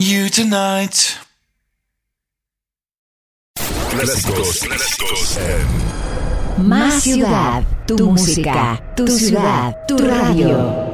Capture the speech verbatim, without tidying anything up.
you tonight. Clásicos, clásicos en Más ciudad, tu música, tu ciudad, tu radio.